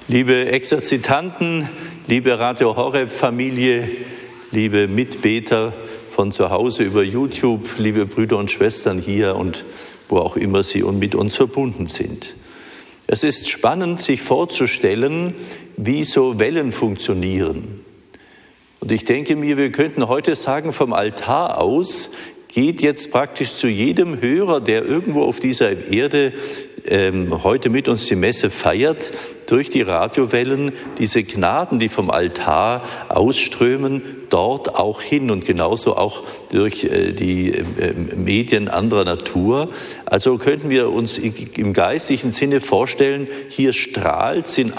Liebe Exerzitanten, liebe Radio Horeb-Familie, liebe Mitbeter von zu Hause über YouTube, liebe Brüder und Schwestern hier und wo auch immer Sie mit uns verbunden sind. Es ist spannend, sich vorzustellen, wie so Wellen funktionieren. Und ich denke mir, wir könnten heute sagen, vom Altar aus geht jetzt praktisch zu jedem Hörer, der irgendwo auf dieser Erde heute mit uns die Messe feiert, durch die Radiowellen diese Gnaden, die vom Altar ausströmen, dort auch hin und genauso auch durch die Medien anderer Natur. Also könnten wir uns im geistlichen Sinne vorstellen, hier strahlt, sind